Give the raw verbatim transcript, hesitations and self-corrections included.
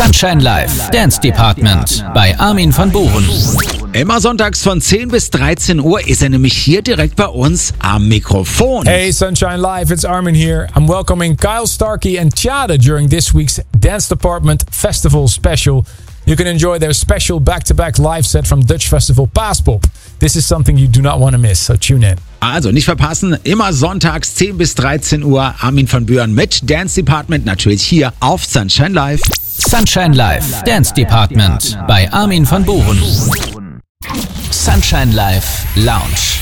Sunshine Live, Dance Department bei Armin van Buuren. Immer sonntags von zehn bis dreizehn Uhr ist er nämlich hier direkt bei uns am Mikrofon. Hey, Sunshine Live, it's Armin here. I'm welcoming Kyle Starkey and Tjade during this week's Dance Department Festival special. You can enjoy their special back-to-back live set from Dutch festival Paaspop. This is something you do not want to miss, so tune in. Also nicht verpassen, immer sonntags zehn bis dreizehn Uhr Armin van Buuren mit Dance Department, natürlich hier auf Sunshine Live. Sunshine Live, Dance Department bei Armin van Buuren. Sunshine Live Lounge.